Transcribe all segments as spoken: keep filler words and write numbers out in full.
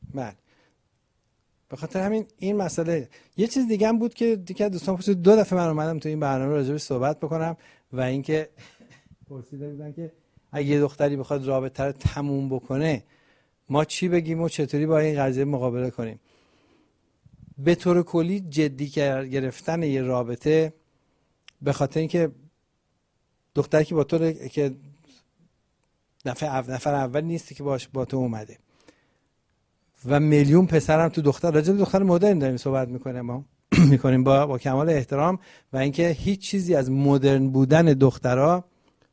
بله. به خاطر همین این مسئله. یه چیز دیگه هم بود که دیگه دوستان پرسید، دو دفعه من اومدم تو این برنامه راجع بهش صحبت بکنم و اینکه پرسیده بودن که اگه یه دختری بخواد رابطه رو تموم بکنه ما چی بگیم و چطوری با این قضیه مقابله کنیم. به طور کلی جدی گرفتن یه رابطه به خاطر اینکه دختری که با تو که نفر نفر اول نیستی که باش با تو اومده و میلیون پسرم تو دختر، راجع به دختر مدرن داریم صحبت میکنیم ما میکنیم با با کمال احترام و اینکه هیچ چیزی از مدرن بودن دخترها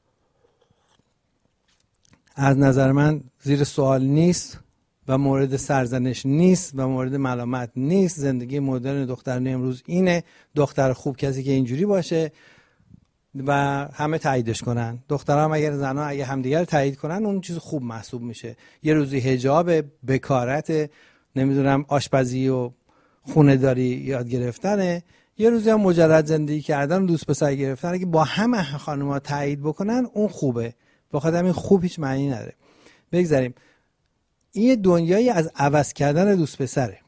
از نظر من زیر سوال نیست و مورد سرزنش نیست و مورد ملامت نیست. زندگی مدرن دختران امروز اینه، دختر خوب کسی که اینجوری باشه و همه تاییدش کنن. دخترها هم اگر زنها اگه همدیگر تایید کنن اون چیز خوب محسوب میشه. یه روزی حجاب، بکارت، نمیدونم آشپزی و خونه داری یاد گرفتنه، یه روزی هم مجرد زندگی کردن و دوست پسر گرفتن. اگه با همه خانم‌ها تایید بکنن اون خوبه، بخاطر همین خوب هیچ معنی نداره. بگذاریم این دنیایی از عوض کردن دوست پسره.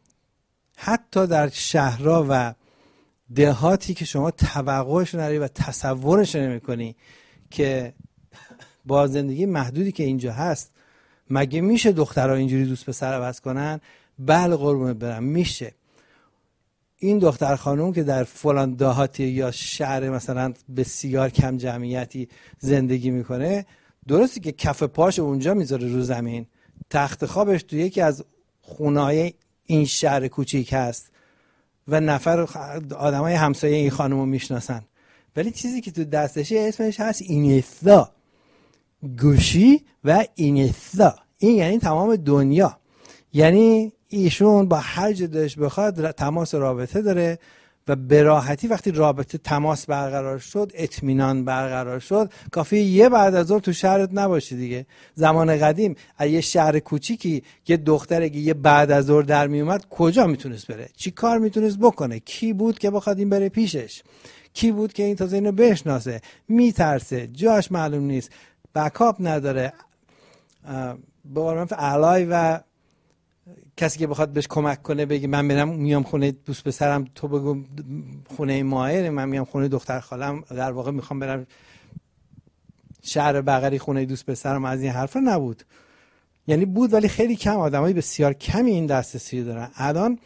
حتی در شهرها و دهاتی که شما توقعش نداری و تصورش نمی‌کنی که با زندگی محدودی که اینجا هست مگه میشه دخترها اینجوری دوست پسر عوض کنن؟ بله قربونت برم میشه. این دختر خانم که در فلان دهاتی یا شهر مثلا بسیار کم جمعیتی زندگی میکنه، درسته که کف پاش اونجا میذاره رو زمین، تخت خوابش تو یکی از خونه‌های این شهر کوچیک هست و نفر آدمای همسایه این خانم رو میشناسن، ولی چیزی که تو دستشه اسمش هست اینستا، گوشی و اینستا. این یعنی تمام دنیا. یعنی ایشون با هر جا دلش بخواد تماس رابطه داره و به راحتی وقتی رابطه تماس برقرار شد، اطمینان برقرار شد، کافیه یه بعد از ظهر تو شهرت نباشی دیگه. زمان قدیم یه شهر کوچیکی یه دختره که یه بعد از ظهر در می اومد کجا میتونست بره؟ چی کار میتونست بکنه؟ کی بود که بخواد این بره پیشش؟ کی بود که این تازه اینو بشناسه؟ میترسه، جاش معلوم نیست، بکاپ نداره، به قول علای و کسی که بخواد بهش کمک کنه بگه من میرم میام خونه دوست پسرم، تو بگو خونه ماهر، من میام خونه دختر خالم، در واقع میخوام برم شهر بغلی خونه دوست پسرم، از این حرفا نبود. یعنی بود ولی خیلی کم، آدمای بسیار کمی این دسترسی دارن. الان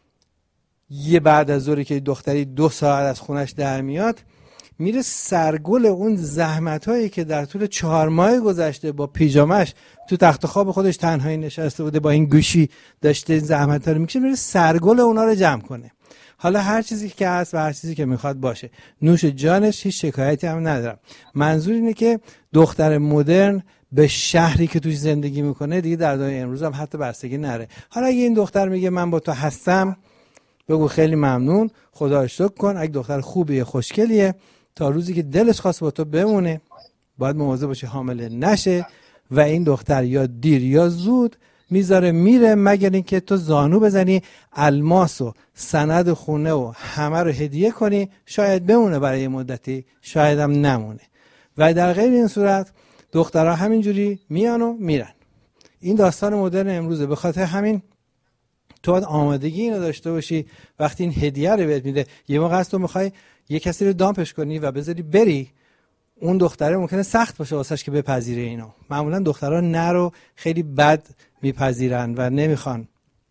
یه بعد از ظهری که دختری دو ساعت از خونش در میاد، میره سرگل اون زحمتایی که در طول چهار ماه گذشته با پیژامش تو تخت خواب خودش تنهایی نشسته بوده، با این گوشی داشته این زحمت‌ها رو میکشه، میره سرگل اونا رو جمع کنه. حالا هر چیزی که هست و هر چیزی که میخواد باشه، نوش جانش، هیچ شکایتی هم ندارم. منظور اینه که دختر مدرن به شهری که توش زندگی میکنه دیگه در دنیای امروز هم حتی بستگی نره. حالا اگه این دختر میگه من با تو هستم، بگو خیلی ممنون، خدا رو شکر کن. اگه دختر خوبیه، خوشگلیه، تا روزی که دلش خواست با تو بمونه باید مواظب باشه حامله نشه و این دختر یا دیر یا زود میذاره میره، مگر اینکه تو زانو بزنی الماس و سند خونه و همه رو هدیه کنی، شاید بمونه برای مدتی، شاید هم نمونه. و در غیر این صورت دخترها همینجوری میان و میرن. این داستان مدرن امروزه. به خاطر همین تو باید آمادگی اینو داشته باشی وقتی این هدیه رو بهت میده. یه موقع است تو میخوای یه کسی رو دامپش کنی و بذاری بری، اون دختره ممکنه سخت باشه واسش که بپذیره اینو. معمولا دخترها نه رو خیلی بد میپذیرن و نمیخوان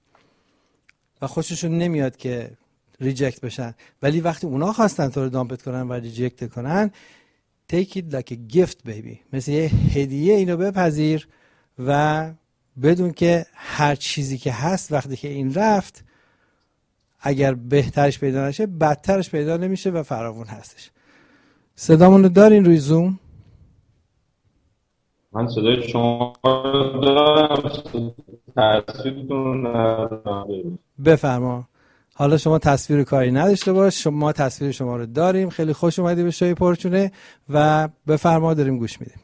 و خوششون نمیاد که ریجکت بشن، ولی وقتی اونا خواستن تو رو دامپت کنن و ریجکت کنن، take it like a gift baby، مثل یه هدیه اینو بپذیر و بدون که هر چیزی که هست وقتی که این رفت، اگر بهترش پیدا نشه بدترش پیدا نمیشه و فراوون هستش. صدامون رو دارین روی زوم؟ من صدای شما دارم، تصویرتون بفرما. حالا شما تصویر کاری نداشته باش، شما تصویر شما رو داریم. خیلی خوش اومدی به شوی پرچونه و بفرما داریم گوش میدیم.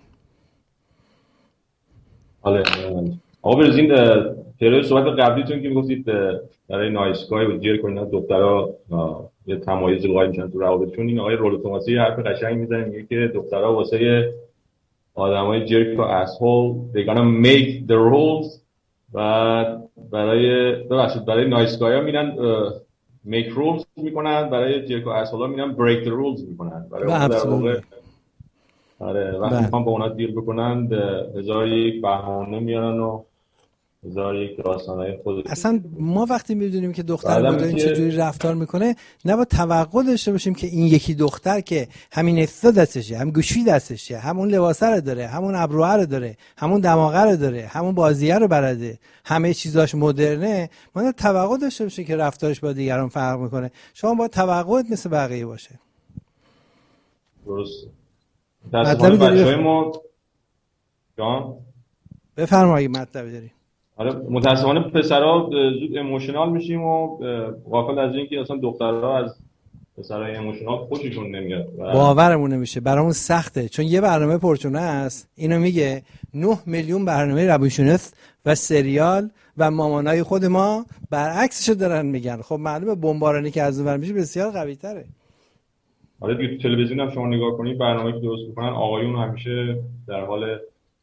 حالا آقا برزین پیرو صحبت قبلیتون که میگفتید برای نایسگاه و جیر کنید دخترها یه تمایز قائل میشن تو روابطشون، این آقای رولو توماسی حرف قشنگ میزنه، میگه که دخترها واسه آدمای جرک و اسهول they gonna make the rules و برای ببخشید برای نایسگایا میرن میک رولز میکنن، برای جرک و اسهولا میرن بریک دی رولز میکنن. برای در واقع آره وقتی میخوام با اونا دیل بکنن هزار یک بهانه میارن و هزار یک داستانای خود. اصلا ما وقتی میدونیم که دختر مدرن چجوری رفتار میکنه نباید توقع داشته باشیم که این یکی دختر که همین استاد دستشه، هم گوشی دستشه، همون لباسه رو داره، همون ابروه رو داره، همون دماغه رو داره، همون بازیه رو بلده، همه چیزاش مدرنه، ما باید توقع داشته باشیم که رفتارش با دیگران فرق میکنه. شما باید توقعت مثل بقیه باشه. درست. مطلبی بچه‌های ما جان بفرمایید مطلبی داری. آره متأسفانه پسرها زود ایموشنال میشیم و غافل از این که اصلا دخترها از پسرای ایموشنال خوششون نمیاد. باورمون نمیشه، برامون سخته، چون یه برنامه پرچونه است اینو میگه نه میلیون برنامه روانشناسی و سریال و مامانای خود ما برعکسشو دارن میگن. خب معلومه بمبارانی که از اون ور میشه بسیار قوی تره. آره دیگه تلویزیون هم شما نگاه کنید برنامه‌ای که درست میکنن آقایون همیشه در حال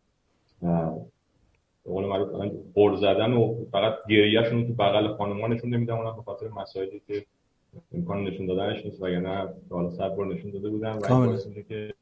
به قول معروف بر زدن و فقط گریه‌شون تو بغل خانمانشون نمیدونن به خاطر مسائلی که امکان نشون دادنش نیست، وگرنه حالا صبر نشون داده بودن و این باعث میشه که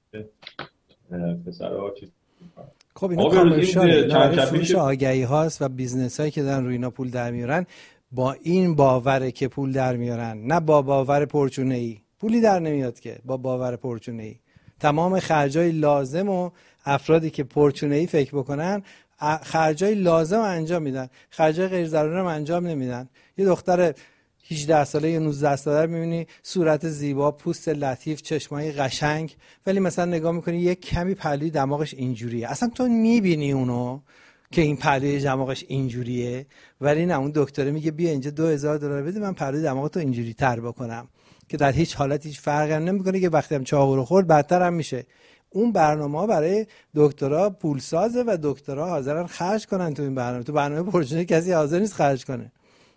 پسرها چیز خب اینا کامرشال برای فروش آگهی هاست و بیزنس هایی که دارن روی اینا پول در میارن، با این باوره که پول در میارن، نه با باور پرچونه ای. پولی در نمیاد که با باور پرچونه ای. تمام خرجای لازم و افرادی که پرچونه ای فکر بکنن خرجای لازم انجام میدن، خرجای غیر ضروری هم انجام نمیدن. یه دختر هجده ساله یا نوزده ساله رو میبینی صورت زیبا، پوست لطیف، چشمای قشنگ، ولی مثلا نگاه میکنی یک کمی پهلوی دماغش اینجوریه. اصلا تو میبینی اونو که این پهلوی دماغش اینجوریه، ولی نه اون دکتر میگه بیا اینجا دو هزار دلار بده من پهلوی دماغتو اینجوری تر بکنم، که در هیچ حالت هیچ فرقی هم نمیکنه، که وقتی هم چاقو رو خورد بدتر هم میشه. اون برنامه‌ها برای دکترا پولسازه و دکترا حاضرن خرج کنن تو این برنامه. تو برنامه پرچونه کسی حاضر نیست خرج کنه.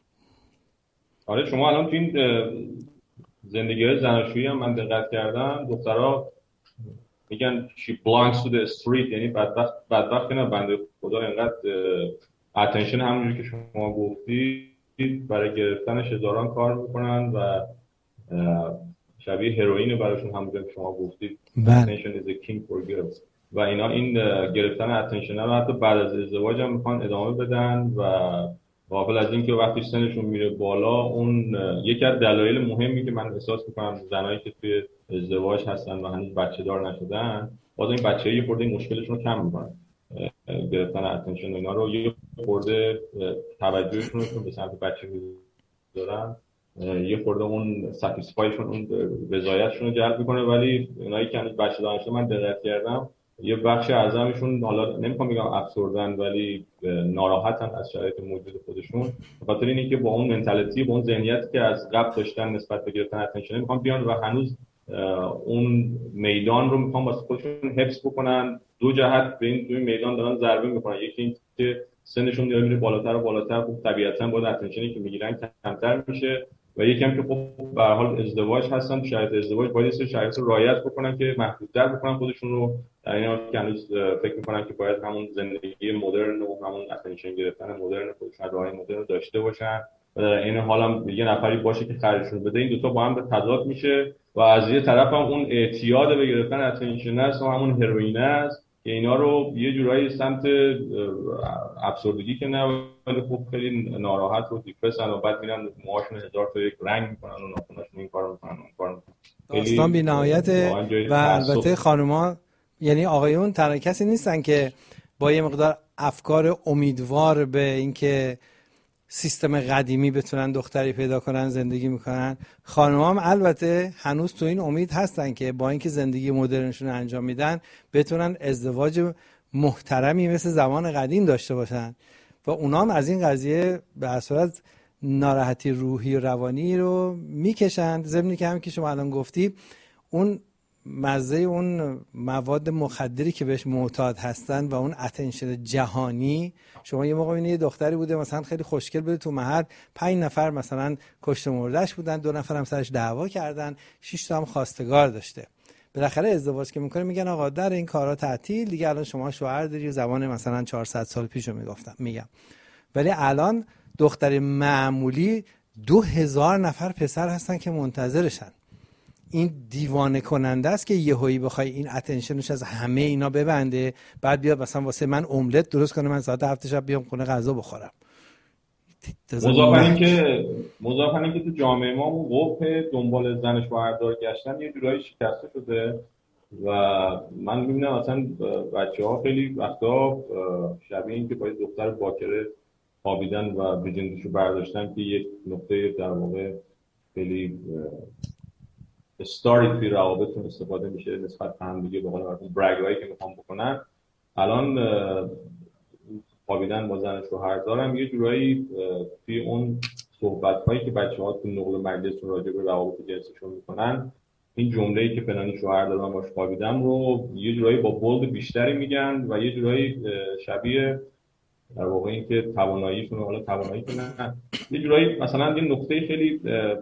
آره شما الان تو این زندگی زناشویی هم من دقت کردم، دخترها میگن she belongs to the street، یعنی بدبخت بدبخت نه بنده خدا اینقدر اتنشن همونجوری که شما گفتید برای گرفتنش هزاران کار میکنن و شبیه هروئین براشون همونجوری که شما گفتید attention is a king for girls و اینا این گرفتن اتنشن رو حتی بعد از ازدواج هم میخوان ادامه بدن و غافل از این که وقتی سنشون میره بالا اون یکی از دلایل مهمی که من احساس میکنم زنایی که توی ازدواج هستن و هنوز بچه دار نشدن باز این بچه‌ای یه خورده مشکلشون رو کم میکنن، گرفتن اتنشن اینا رو یه خورده توجهشون رو به سمت بچه میذارن، یه خورده اون ساتیسفایشون اون رضایتشون رو جلب میکنه. ولی اونایی که هنوز بچه دار نشدن من دقت کردم یه بخش اعظمشون حالا نمیخوام بگم افسردن ولی ناراحتن از شرایط موجود خودشون، به خاطر اینه که با اون منتالیتی با اون ذهنیتی که از قبل داشتن نسبت به گرفتن اتنشن میخوام بیان و هنوز اون میدان رو میخوام واسه خودشون حفظ بکنن. دو جهت به این دو میدان دارن ضربه میکنن، یکی این که سنشون داره میره بالاتر و بالاتر، خب طبیعتاً با اتنشنی که میگیرن کمتر میشه و یکی هم که خب به هر حال ازدواج هستن، تو شرایط ازدواج باید سر شرایط رو رعایت بکنن که محدودتر بکنن خودشون رو، در این حال که هنوز فکر میکنن که باید همون زندگی مدرن و همون اتنشن گرفتن مدرن خودشون راه مدرن رو داشته باشن و در این حال هم یه نفری باشه که خرجشون بده. این دو تا با هم به تضاد میشه و از یه طرف هم اون اعتیاد به گرفتن اتنشن است و همون هروئین است که اینا رو یه جورایی سمت افسردگی که نه ولی خب خیلی ناراحت و دیپرسن و بعد میرن موهاشون هزار تا یک رنگ میکنن و ناخناشون این کارو میکنن اون کارو میکنن. داستان بی‌نهایت و البته خانوما یعنی آقایون تنها کسی نیستن که با یه مقدار افکار امیدوار به اینکه سیستم قدیمی بتونن دختری پیدا کنن زندگی میکنن. خانوما هم البته هنوز تو این امید هستن که با اینکه زندگی مدرنشون انجام میدن بتونن ازدواج محترمی مثل زمان قدیم داشته باشن و اونا هم از این قضیه به اصالت ناراحتی روحی و روانی رو میکشن. ضمن که هم که شما الان گفتی اون مزه اون مواد مخدری که بهش معتاد هستن و اون اتنشن جهانی، شما یه موقع یه دختری بوده مثلا خیلی خوشگل بوده تو محل، پنج نفر مثلا کشته مردهش بودن، دو نفر هم سرش دعوا کردن، شش تا هم خواستگار داشته. بالاخره ازدواج که میکنه میگن آقا در این کارا تعطیل دیگه، الان شما شوهر داری، زمان مثلا چهارصد سال پیشو میگفتم میگم ولی الان دختر معمولی دو هزار نفر پسر هستن که منتظرشن. این دیوانه کننده است که یهویی بخوای این اتنشنش از همه اینا ببنده، بعد بیاد مثلا واسه من املت درست کنه، من ساعت هفت شب بیام خونه غذا بخورم. مضافاً اینکه مضافاً اینکه تو جامعه ما اون قوه دنبال زن شوهردار گشتن یه جورایی شکسته شده و من می‌بینم مثلا بچه‌ها خیلی وقتا شبیه این که با دختر باکره خوابیدن و بجندشو برداشتن که یک نقطه در واقع خیلی استاری توی روابطتون استفاده میشه نسبت به هم دیگه، به قول معروف برگایی که میخوام بکنن. الان خوابیدن با زن شوهر دارم یه جورایی توی اون صحبت‌هایی که بچه‌ها تو نقل مجلس راجع به روابط جنسیشون میکنن، این جمله‌ای که فلانی شوهر دارم باش خوابیدم رو یه جورایی با بولد بیشتری میگن و یه جورایی شبیه در واقع این که تواناییشون، حالا توانایی که نه، یه جورایی مثلا یه نقطه خیلی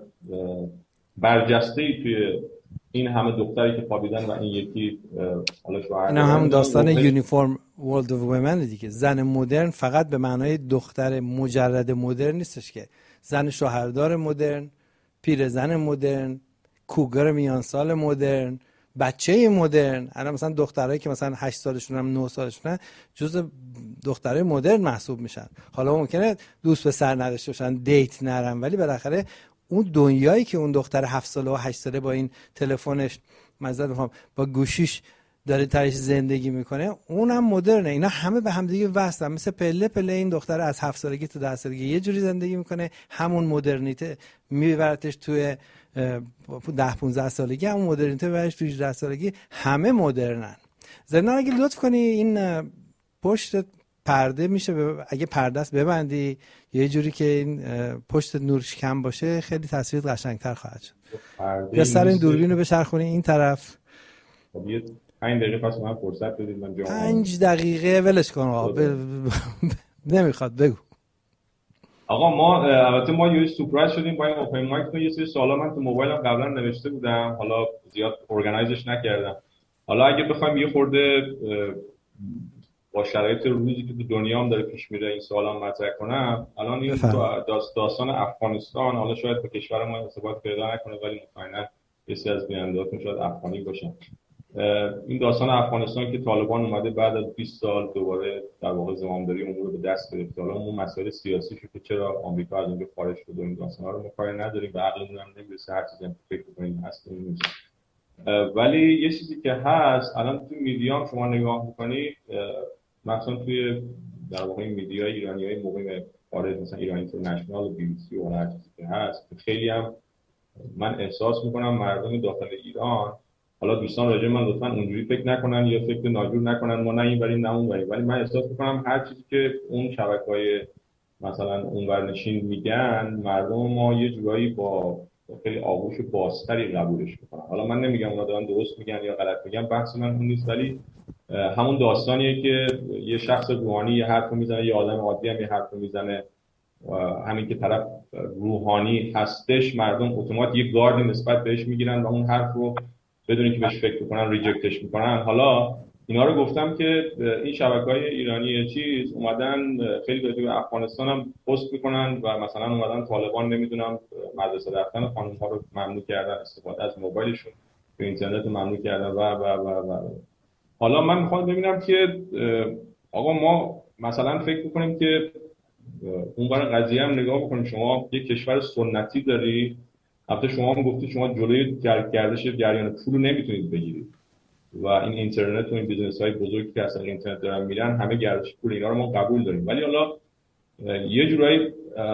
برجسته‌ای توی این همه دختری که خوابیدن و این یکی حالا شوهر، اینا همون داستان یونیفرم ورلد اف وومن دیگه. زن مدرن فقط به معنای دختر مجرد مدرن نیستش که، زن شوهردار مدرن، پیرزن مدرن، کوگر میان سال مدرن، بچه مدرن. الان مثلا دخترایی که مثلا هشت سالشون هم نه سالشون جزء دخترای مدرن محسوب میشن. حالا ممکنه دوست پسر نداشته باشن، دیت نرن، ولی بالاخره اون دنیایی که اون دختر هفت ساله و هشت ساله با این تلفنش مزد میخوام با گوشیش داره ترش زندگی میکنه، اونم مدرنه. اینا همه به هم دیگه وصلن، مثل پله پله این دختر از هفت سالگی تا ده سالگی یه جوری زندگی میکنه، همون مدرنیته میبرتش توی ده پانزده سالگی، همون مدرنیته میبرتش توی هجده سالگی. همه مدرنن. ضمن اگه لطف کنی این پشت پرده میشه ب... اگه پرده است ببندی یه جوری که این پشت نورش کم باشه، خیلی تصویر قشنگتر خواهد شد. یا سر این دوربین رو بچرخونی این طرف. خب یه پنج دقیقه پس من فرصت بدید من جواب. پنج دقیقه ولش کن آقا. ب... نمیخواد بگو. آقا ما البته ما یه سورپرایز شدیم با این اوپن مایک. یه سری سوالا من تو موبایلم قبلا نوشته بودم، حالا زیاد ارگانایزش نکردم. حالا اگه بخوایم یه خورده با شرایط روزی که تو دنیا هم داره پیش میره این سوالا مطرح کنم، الان این داست داستان افغانستان، حالا شاید با کشور ما ارتباط پیدا نکنه ولی مطمئنا بسیار از بینندهاتون شاید افغانی باشن. این داستان افغانستان که طالبان اومده بعد از بیست سال دوباره در واقع زمامداری امور رو به دست گرفت. حالا اون مسائل سیاسی شو که چرا آمریکا از اونجا خارج شد و این داستانا رو مقایسه نداریم و عقلمون هم نمیرسه هر چیزی هم فکر کنیم اصلا نیست. ولی یه چیزی که هست الان تو میدیام شما نگاه می‌کنید، مثلا توی در واقع میدیای ایرانیای مقیم خارج مثلا ایران اینترنشنال و بی بی سی و هر چیزی که هست، خیلی هم من احساس میکنم مردم داخل ایران، حالا دوستان راجع من لطفاً اونجوری فکر نکنن یا فکر ناجور نکنن ما نه این ولی نه اون ولی، ولی من احساس میکنم هر چیزی که اون شبکه‌های مثلا اونور نشین میگن مردم ما یه جورایی با خیلی آغوش بازتری قبولش میکنن. حالا من نمیگم اونا دارن درست میگن یا غلط میگن، بحث من اون نیست، ولی همون داستانیه که یه شخص روحانی یه حرف میزنه، یه آدم عادی هم یه حرف میزنه، همین که طرف روحانی هستش مردم اتومات یه گاردی نسبت بهش میگیرن و اون حرف رو بدون که بهش فکر کنن ریجکتش میکنن. حالا اینا رو گفتم که این شبکه‌های ایرانی چیز اومدن خیلی راجع به افغانستان هم پست میکنن و مثلا اومدن طالبان نمیدونم مدرسه رفتن خانم‌ها رو ممنوع کردن، استفاده از موبایلشون تو اینترنت رو ممنوع کردن و و و و حالا من میخوام ببینم که آقا ما مثلا فکر میکنیم که اون برای قضیه هم نگاه بکنیم. شما یک کشور سنتی داری، البته شما هم گفتید شما جلوی گردش جریان پول رو نمیتونید بگیرید و این اینترنت و این بیزنس های بزرگی که اصلا اینترنت دارن میرن همه گردش پول، اینا رو ما قبول داریم، ولی حالا یه جورایی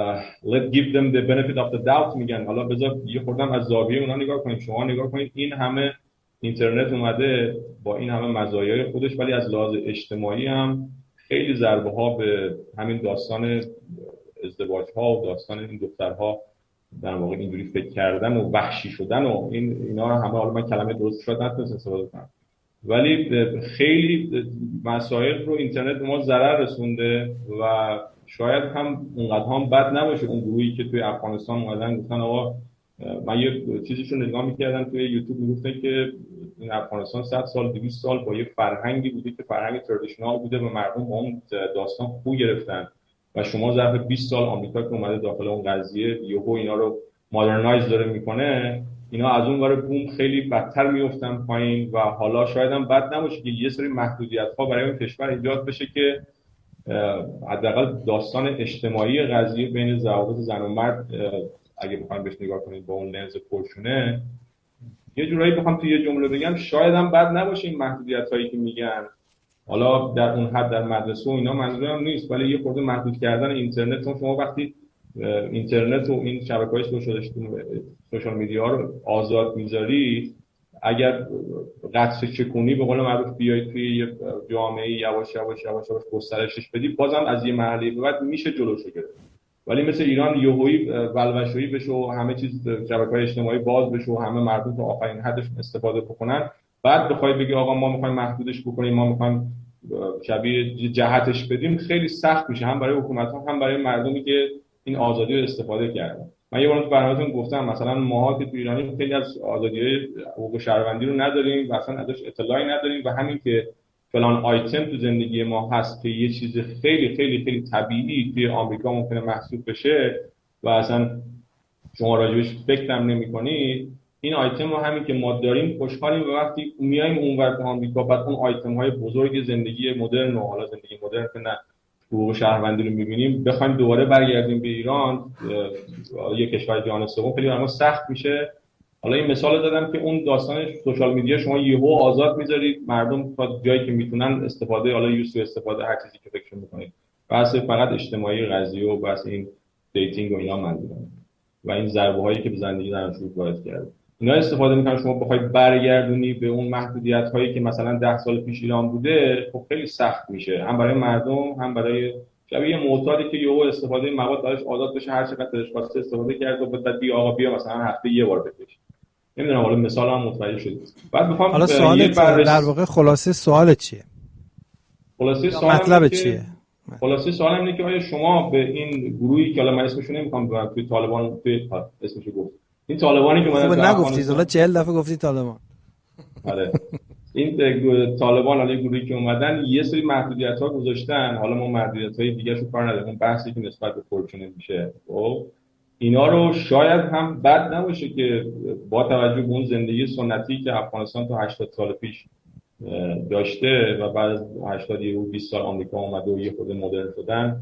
let give them the benefit of the doubt میگن. حالا بذار یه خوردم از زاویه اونا نگاه کنیم. شما نگاه کنید این همه اینترنت اومده با این همه مزایای خودش، ولی از لحاظ اجتماعی هم خیلی ضربه ها به همین داستان ازدواج ها و داستان این دخترها در واقع اینجوری فکر کردن و وحشی شدن و این اینا همه، حالا من کلمه درست شاید نتونستم استفاده کنم، ولی خیلی مسائل رو اینترنت به ما ضرر رسونده و شاید هم اونقدر هم بد نباشه اون گروهی که توی افغانستان اومدن گفتن آقا، من یه چیزیشو نگاه می‌کردم توی یوتیوب میگفتن که این افغانستان صد سال دویست سال با یه فرهنگی بوده که فرهنگ ترادیشنال بوده و مردم با اون داستان خو گرفتن و شما ظرف بیست سال آمریکا که اومده داخل اون قضیه یهو اینا رو مادرنایز داره میکنه، اینا از اون ور بوم خیلی بدتر میافتن پایین و حالا شاید هم بد نباشه که یه سری محدودیت‌ها برای اون کشور ایجاد بشه که حداقل داستان اجتماعی قضیه بین روابط زن و مرد اگه بخواید بهش نگاه کنید با اون لنز پرشونه، یه جورایی بخوام توی یه جمله بگم شاید هم بد نباشه این محدودیت‌هایی که میگن. حالا در اون حد در مدرسه و اینا منظورم نیست، ولی یه خورده محدود کردن اینترنت، چون شما وقتی اینترنت و این شبکه‌های سوشال میدیا رو آزاد میذاری، اگر قطر چکونی به قول معروف بیاید توی یه جامعه یواش یواش یواش یواش گسترشش بدی، بازم از یه مرحله به بعد میشه جلوشو گرفت. ولی مثل ایران یهویی ولوشویی بشه و همه چیز شبکه‌های اجتماعی باز بشه و همه مردم تا آخرین حدشون استفاده بکنن، بعد بخوای بگی آقا ما می‌خوایم محدودش بکنیم، ما می‌خوایم شبیه جهتش بدیم، خیلی سخت میشه هم برای حکومت‌ها هم برای مردمی که این آزادی رو استفاده کردن. من یه بار تو برنامه‌تون گفتم مثلا ماها که تو ایرانی خیلی از آزادی‌های حقوق شهروندی رو نداریم و اصلا ازش اطلاعی نداریم و همین که فلان آیتم تو زندگی ما هست که یه چیز خیلی خیلی خیلی طبیعی توی آمریکا ممکنه محسوب بشه و اصلا شما راجبش فکر هم نمی‌کنید، این آیتم رو همین که ما داریم خوشحالیم و وقتی میایم اونور تو آمریکا بعد اون آیتم‌های بزرگ زندگی مدرن و حالا زندگی مدرن که نه حقوق شهروندی رو می‌بینیم بخوایم دوباره برگردیم به ایران، یک کشور جهان سوم، خیلی برای ما سخت میشه. حالا این مثال دادم که اون داستان سوشال میدیا شما یهو آزاد میذارید مردم تا جایی که میتونن استفاده، حالا یوسف استفاده هر چیزی که فکر می‌کنید، بحث فقط اجتماعی قضیه و بحث این دیتینگ و اینا منظورم و این ضربه هایی که به زندگی زناشویی وارد کرده اینا استفاده میکنن. شما بخوای برگردونی به اون محدودیت هایی که مثلا ده سال پیش ایران بوده، خب خیلی سخت میشه، هم برای مردم هم برای شبیه معتادی که یهو استفاده مواد داشت آزاد بشه هر چقدر دلش خواسته استفاده کرد و بعد بیا آقا بیا مثلا هفته یه بار بکش. نمیدونم حالا مثلا هم متوجه شدید. بعد میخوام حالا سوالت در واقع خلاصه سوالت چیه؟ خلاصه سوال مطلبت چیه؟ خلاصه سوالم اینه که آیا شما به این گروهی که حالا من اسمشو نمیخوام ببرم توی طالبان توی اسمشو گفت این طالبانی که اومدن خب نگفتید، حالا چهل دفعه گفتی طالبان. آره این طالبان حالا گروهی که اومدن یه سری محدودیت‌ها گذاشتن، حالا ما محدودیت‌های دیگه‌شو کار نداریم، اون بحثی که نسبت به فورچون میشه. خب اینا رو شاید هم بد نباشه که با توجه به اون زندگی سنتی که افغانستان تا هشتاد سال پیش داشته و بعد از هشتاد و بیست سال آمریکا اومده و یه خورده مدرن شدن،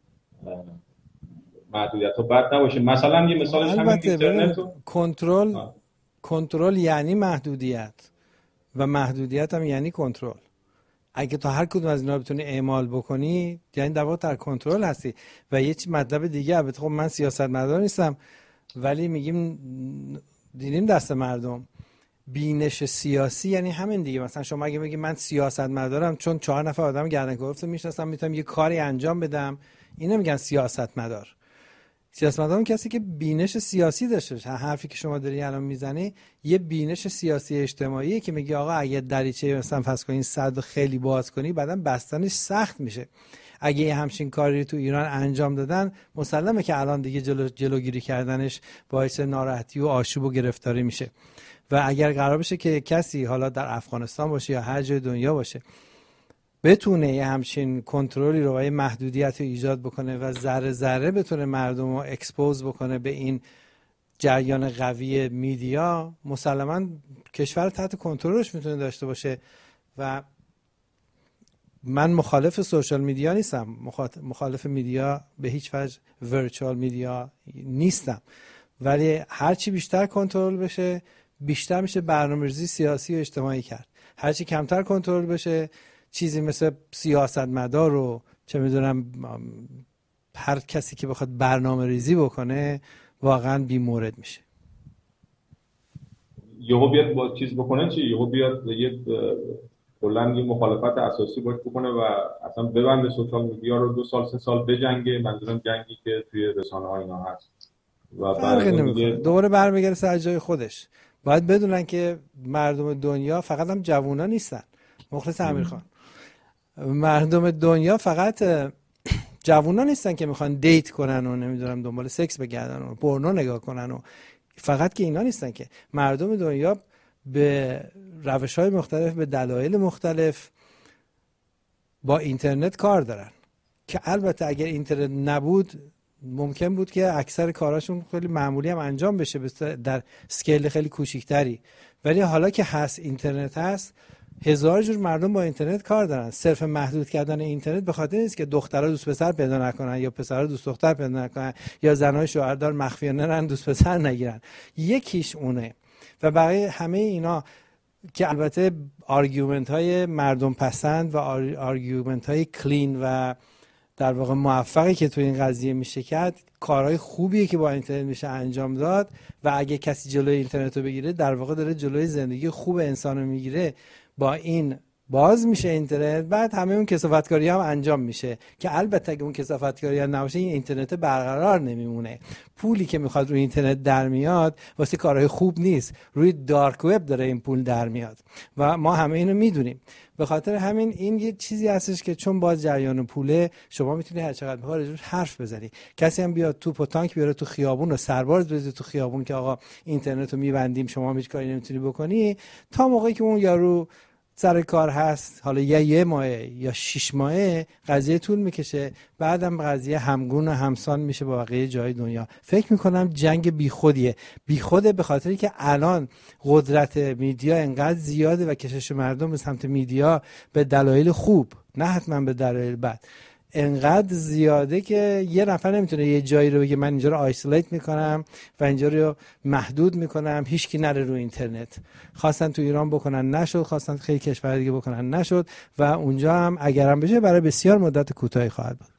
محدودیت‌ها بد نباشه. مثلا یه مثالش همین اینترنت کنترل کنترل یعنی محدودیت و محدودیت هم یعنی کنترل. اگه تو هر کدوم از اینا بتونی اعمال بکنی یعنی در واقع در کنترل هستی. و یه مطلب دیگه، البته خب من سیاستمدار نیستم ولی میگیم دیدیم دست مردم بینش سیاسی یعنی همین دیگه. مثلا شما اگه بگی من سیاستمدارم چون چهار نفر آدم گردن کلفت میشناسم میتونم یه کاری انجام بدم، اینا میگن سیاستمدار. سیاستمدار اون کسی که بینش سیاسی داشته باشه. حرفی که شما داری الان میزنی یه بینش سیاسی اجتماعی که میگه آقا اگه دریچه مثلا فرض کنین صد خیلی باز کنی بعدن بستنش سخت میشه. اگه یه همچین کاری تو ایران انجام دادن مسلمه که الان دیگه جلو جلوگیری کردنش باعث ناراحتی و آشوب و گرفتاری میشه. و اگر قرار بشه که کسی حالا در افغانستان باشه یا هر جای دنیا باشه بتونه یه همچین کنترلی رو و یه محدودیت رو ایجاد بکنه و ذره ذره بتونه مردم رو اکسپوز بکنه به این جریان قوی میدیا، مسلماً کشور تحت کنترلش میتونه داشته باشه. و من مخالف سوشال میدیا نیستم، مخالف میدیا به هیچ وجه، ورچوال میدیا نیستم، ولی هرچی بیشتر کنترل بشه بیشتر میشه برنامه‌ریزی سیاسی و اجتماعی کرد. هرچی کمتر کنترل بشه چیزی مثل سیاستمدار رو چه میدونم هر کسی که بخواد برنامه ریزی بکنه واقعا بی مورد میشه. یهو بیاد با چیز بکنه چی؟ یهو بیاد یه کلاً یه مخالفت اساسی باش بکنه و اصلا ببنده سوشال میدیا رو دو سال سه سال بجنگه، منظورم جنگی که توی رسانه‌ها اینا هست و بعد دیگه دوباره برمیگره سر جای خودش. باید بدونن که مردم دنیا فقط هم جوونا نیستن. مخلص امیرخان، مردم دنیا فقط جوونا نیستن که میخوان دیت کنن و نمیدونم دنبال سکس بگردن و پورنو نگاه کنن و فقط که اینا نیستن، که مردم دنیا به روش‌های مختلف به دلایل مختلف با اینترنت کار دارن. که البته اگر اینترنت نبود ممکن بود که اکثر کاراشون خیلی معمولی هم انجام بشه در اسکیل خیلی کوچیکتری، ولی حالا که هست اینترنت هست هزار جور مردم با اینترنت کار دارن. صرف محدود کردن اینترنت به خاطر نیست که دخترها دوست پسر پیدا نکنن یا پسرها دوست دختر پیدا نکنن یا زنای شوهردار مخفیانه رن دوست پسر نگیرن، یکیش اونه. و بقیه همه اینا که البته آرگومنت های مردم پسند و آرگومنت های کلین و در واقع موفقی که تو این قضیه میشه کرد، کارهای خوبیه که با اینترنت میشه انجام داد و اگه کسی جلوی اینترنت رو بگیره در واقع داره جلوی زندگی خوب انسان رو میگیره. با این باز میشه اینترنت، بعد همه اون کثافتکاری هم انجام میشه که البته اگه اون کثافتکاری هم نباشه این اینترنت برقرار نمیمونه. پولی که میخواد روی اینترنت در میاد واسه کارهای خوب نیست، روی دارک وب داره این پول در میاد و ما همه اینو میدونیم. به خاطر همین این یه چیزی هستش که چون باز جریان پوله شما میتونی هر چقدر بخوای روش حرف بزنی. کسی هم بیاد توپ و تانک بیاره تو خیابون و سرباز بریزه تو خیابون که آقا اینترنت رو میبندیم شما هیچ کاری نمیتونی بکنی، تا موقعی که اون یارو سر کار هست، حالا یا یه ماه یا شش ماه قضیه طول میکشه، بعدم قضیه همگون و همسان میشه با بقیه جای دنیا. فکر میکنم جنگ بیخودیه. بیخوده به خاطری که الان قدرت میدیا انقدر زیاده و کشش مردم به سمت میدیا به دلایل خوب، نه حتما به دلایل بد، انقدر زیاده که یه نفر نمیتونه یه جایی رو بگه من اینجا رو آیسولیت میکنم و اینجا رو محدود میکنم هیچ کی نره رو اینترنت. خواستن تو ایران بکنن نشد، خواستن خیلی کشور دیگه بکنن نشد و اونجا هم اگرم بشه برای بسیار مدت کوتاهی خواهد بود.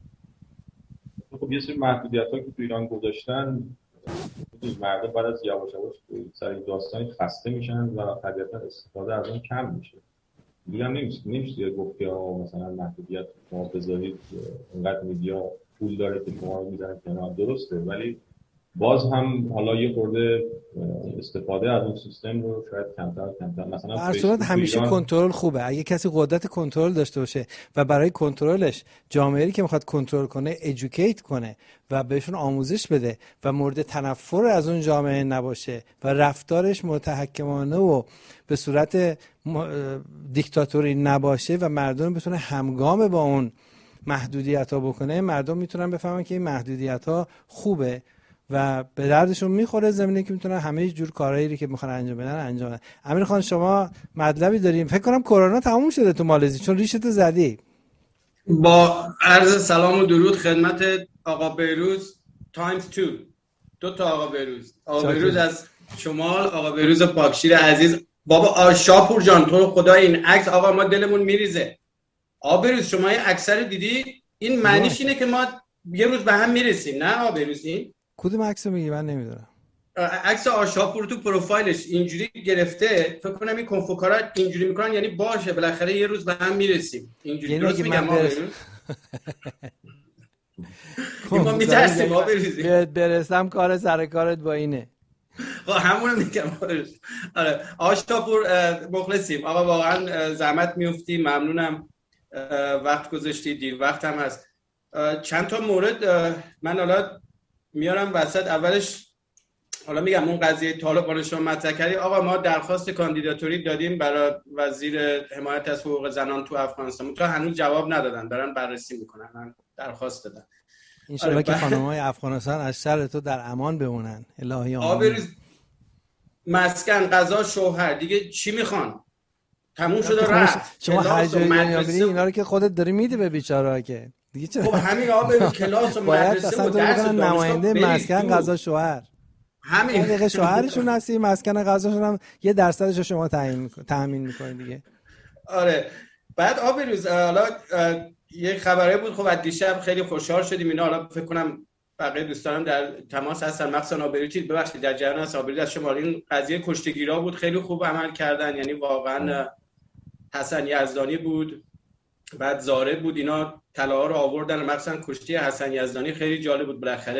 خب یه سری محدودیت‌ها که تو ایران گذاشتن مردم بعد از یواش یواش سر داستانی خسته میشن و طبیعتا استفاده از اون کم میشه. دیگه هم نمیشه نمیشه گفت که مثلا محدودیت شما بذارید اینقدر میدیا پول داره که شما رو میزنه کنار، درسته، ولی باز هم حالا یه خورده استفاده از اون سیستم رو شاید کمتر کمتر مثلا در صورت همیشه ایران... کنترل خوبه. اگه کسی قدرت کنترل داشته باشه و برای کنترلش جامعه‌ای که میخواد کنترل کنه ادوکییت کنه و بهشون آموزش بده و مورد تنفر از اون جامعه نباشه و رفتارش متحکمانه و به صورت دیکتاتوری نباشه و مردم بتونه همگام با اون محدودیت‌ها بکنه، مردم میتونن بفهمن که این محدودیت‌ها خوبه و به دردشون میخوره، زمینه که میتونن همه جور کارهایی که میخوان انجام بدن انجام بدن. امیر خان شما مطلبی داریم؟ فکر کنم کرونا تموم شده تو مالزی چون ریشتو زدی. با عرض سلام و درود خدمت آقا بهروز تایمز دو دو تا آقا بهروز آقا بهروز از شمال، آقا بهروز پاکشیر عزیز. بابا شاپور جان تو خدا این عکس آقا ما دلمون میریزه. آقا بهروز شما این عکس رو دیدی؟ این معنیش اینه که ما یه روز به هم میرسیم، نه آقا بهروز؟ این کدوم عکس میگی؟ من نمیدونم. عکس آشاپور تو پروفایلش اینجوری گرفته، فکر کنم این کنفوکارا اینجوری میکنن، یعنی باشه بالاخره یه روز به هم میرسیم. اینجوری درست میگم آقا بهروز؟ ما میترسیم آقا بهروز برسم کار سر کارت با اینه. آقا همون میگم. آره آشاپور مخلصیم آقا، واقعا زحمت میفتی، ممنونم وقت گذاشتی، دیر وقت هم هست. چند تا مورد من حالا میارم وسط. اولش حالا میگم اون قضیه طالب رو شما مطرح کردی. آقا ما درخواست کاندیداتوری دادیم برای وزیر حمایت از حقوق زنان تو افغانستان، تا هنوز جواب ندادن، دارن بررسی میکنن. من درخواست دادم ان شاء الله که خانم‌های افغانستان از شر تو در امان بمونن. الهی آمین. آقا مسکن، غذا، شوهر، دیگه چی میخوان؟ تموم شده رفت. شما هر جایی دنیا میری اینا رو که خودت داری میدی به بیچاره‌ها که دیگه چرا؟ خب همین آقا بریم کلاس و مدرسه و درس و نماینده مسکن، غذا، شوهر. همین دقیقه شوهرشون هستی، مسکن غذاشون هم یه درصدش رو شما تعیین میکنید، تامین میکنید دیگه. آره. بعد آقا بهروز حالا یه خبره بود، خب از دیشب خیلی خوشحال شدیم اینا. حالا فکر کنم بقیه دوستانم در تماس هستن، مخصوصا آبروتی ببخشید در جریان هست. آبروتی از شمال این قضیه کشتگیرا بود، خیلی خوب عمل کردن، یعنی واقعا حسن یزدانی بود، بعد زاره بود، اینا طلاها رو آوردن، مخصوصا کشتی حسن یزدانی خیلی جالب بود. بالاخره